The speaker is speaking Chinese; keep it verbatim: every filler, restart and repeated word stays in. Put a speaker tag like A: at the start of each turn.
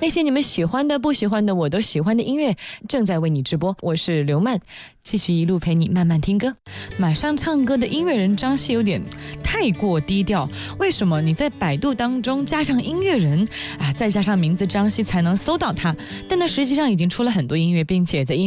A: 那些你们喜欢的、不喜欢的，我都喜欢的音乐正在为你直播。我是刘曼，继续一路陪你慢慢听歌。马上唱歌的音乐人张希有点太过低调，为什么？你在百度当中加上音乐人啊，再加上名字张希才能搜到他，但他实际上已经出了很多音乐，并且在音